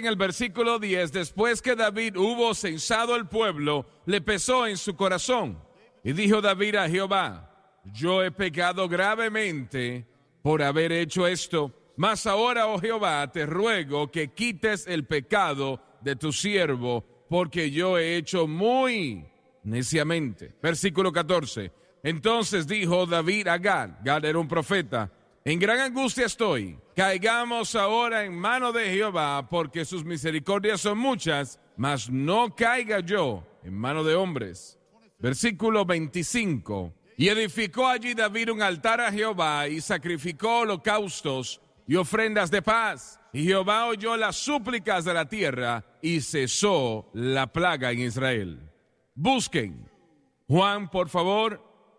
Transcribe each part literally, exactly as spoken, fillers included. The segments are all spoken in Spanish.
en el versículo diez, después que David hubo censado el pueblo, le pesó en su corazón. Y dijo David a Jehová, yo he pecado gravemente por haber hecho esto. Mas ahora, oh Jehová, te ruego que quites el pecado de tu siervo, porque yo he hecho muy neciamente. Versículo catorce. Entonces dijo David a Gad, Gad era un profeta, en gran angustia estoy, caigamos ahora en mano de Jehová, porque sus misericordias son muchas, mas no caiga yo en mano de hombres. Versículo veinticinco. Y edificó allí David un altar a Jehová, y sacrificó holocaustos y ofrendas de paz. Y Jehová oyó las súplicas de la tierra, y cesó la plaga en Israel. Busquen. Juan, por favor.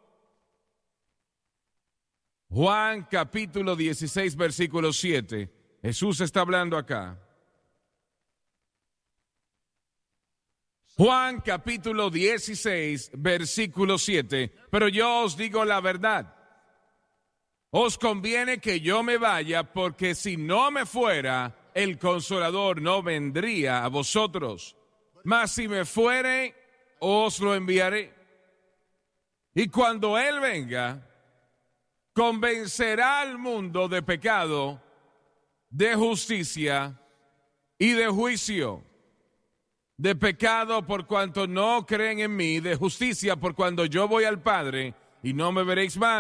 Juan capítulo dieciséis, versículo siete. Jesús está hablando acá. Juan capítulo dieciséis, versículo siete. Pero yo os digo la verdad. Os conviene que yo me vaya, porque si no me fuera, el Consolador no vendría a vosotros. Mas si me fuere, os lo enviaré. Y cuando Él venga, convencerá al mundo de pecado, de justicia y de juicio. De pecado por cuanto no creen en mí, de justicia por cuando yo voy al Padre y no me veréis más.